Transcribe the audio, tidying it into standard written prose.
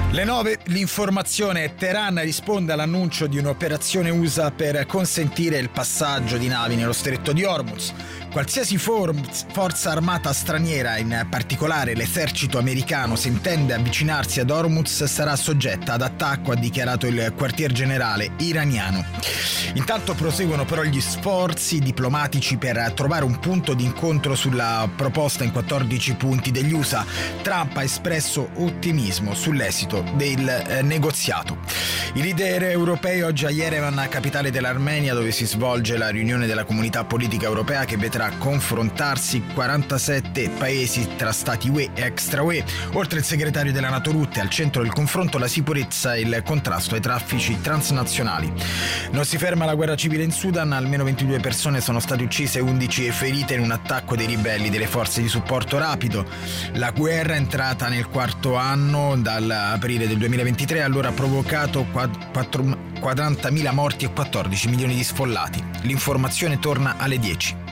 Le 9, l'informazione. Teheran risponde all'annuncio di un'operazione USA per consentire il passaggio di navi nello stretto di Hormuz. Qualsiasi forza armata straniera, in particolare l'esercito americano, se intende avvicinarsi ad Hormuz sarà soggetta ad attacco, ha dichiarato il quartier generale iraniano. Intanto proseguono però gli sforzi diplomatici per trovare un punto di incontro sulla proposta in 14 punti degli USA. Trump ha espresso ottimismo sull'esito del negoziato. I leader europei oggi a Yerevan, capitale dell'Armenia, dove si svolge la riunione della comunità politica europea che vedrà confrontarsi 47 paesi tra stati UE e extra UE. Oltre il segretario della NATO Rutte, al centro del confronto la sicurezza e il contrasto ai traffici transnazionali. Non si ferma la guerra civile in Sudan, almeno 22 persone sono state uccise e 11 ferite in un attacco dei ribelli delle forze di supporto rapido. La guerra è entrata nel quarto anno dall'aprile del 2023, allora ha provocato 40.000 morti e 14 milioni di sfollati. L'informazione torna alle 10.